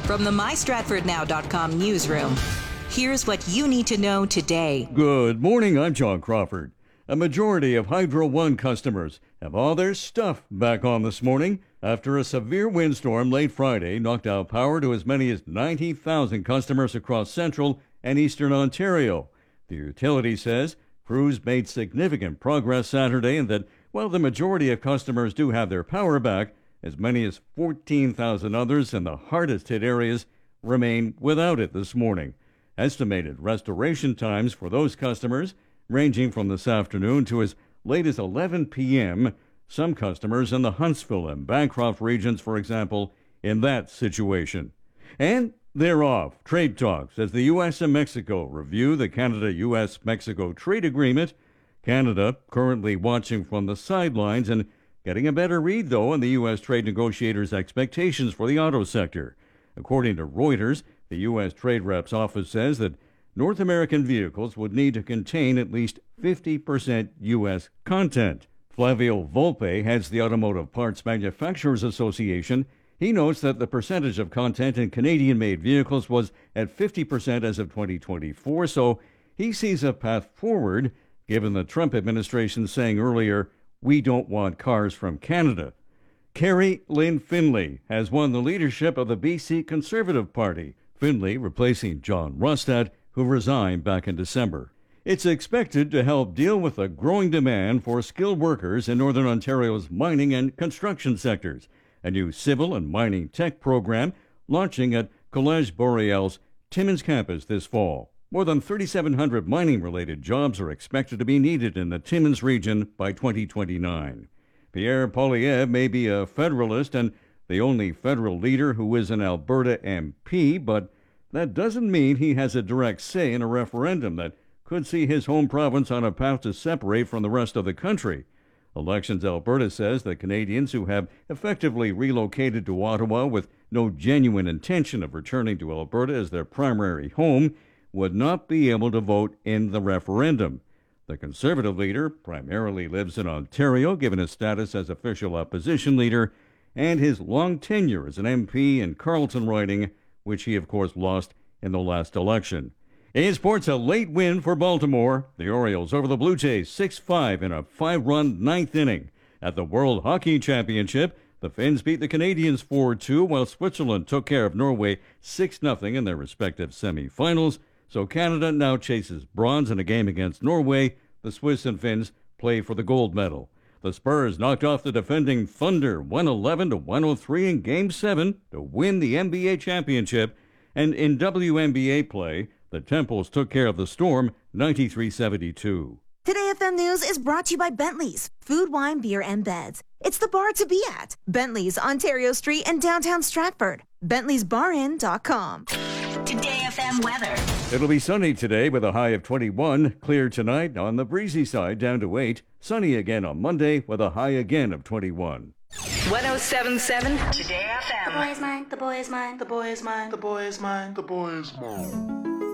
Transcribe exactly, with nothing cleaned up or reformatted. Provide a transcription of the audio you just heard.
From the my stratford now dot com newsroom, here's what you need to know today. Good morning, I'm John Crawford. A majority of Hydro One customers have all their stuff back on this morning after a severe windstorm late Friday knocked out power to as many as ninety thousand customers across central and eastern Ontario. The utility says crews made significant progress Saturday and that while the majority of customers do have their power back, as many as fourteen thousand others in the hardest hit areas remain without it this morning. Estimated restoration times for those customers ranging from this afternoon to as late as eleven p.m. Some customers in the Huntsville and Bancroft regions, for example, in that situation. And they're off. Trade talks as the U S and Mexico review the Canada-U S Mexico trade agreement. Canada currently watching from the sidelines and getting a better read, though, on the U S trade negotiators' expectations for the auto sector. According to Reuters, the U S Trade Rep's office says that North American vehicles would need to contain at least fifty percent U S content. Flavio Volpe heads the Automotive Parts Manufacturers Association. He notes that the percentage of content in Canadian-made vehicles was at fifty percent as of twenty twenty-four, so he sees a path forward, given the Trump administration saying earlier, "We don't want cars from Canada." Carrie Lynn Finlay has won the leadership of the B C Conservative Party. Finlay replacing John Rustad, who resigned back in December. It's expected to help deal with the growing demand for skilled workers in Northern Ontario's mining and construction sectors. A new civil and mining tech program launching at Collège Boreal's Timmins campus this fall. More than thirty-seven hundred mining-related jobs are expected to be needed in the Timmins region by twenty twenty-nine. Pierre Poilievre may be a federalist and the only federal leader who is an Alberta M P, but that doesn't mean he has a direct say in a referendum that could see his home province on a path to separate from the rest of the country. Elections Alberta says that Canadians who have effectively relocated to Ottawa with no genuine intention of returning to Alberta as their primary home would not be able to vote in the referendum. The Conservative leader primarily lives in Ontario, given his status as official opposition leader and his long tenure as an M P in Carleton riding, which he, of course, lost in the last election. In sports, a late win for Baltimore. The Orioles over the Blue Jays six five in a five-run ninth inning. At the World Hockey Championship, the Finns beat the Canadians four two, while Switzerland took care of Norway six nothing in their respective semifinals. So Canada now chases bronze in a game against Norway. The Swiss and Finns play for the gold medal. The Spurs knocked off the defending Thunder one eleven to one oh three in Game seven to win the N B A championship. And in W N B A play, the Temples took care of the Storm ninety-three seventy-two. Today F M News is brought to you by Bentley's, food, wine, beer, and beds. It's the bar to be at. Bentley's, Ontario Street in downtown Stratford. Bentley's Bar Inn dot com. Today F M weather. It'll be sunny today with a high of twenty-one. Clear tonight on the breezy side down to eight. Sunny again on Monday with a high again of twenty-one. one oh seven point seven Today F M. The boy is mine, the boy is mine, the boy is mine, the boy is mine, the boy is mine.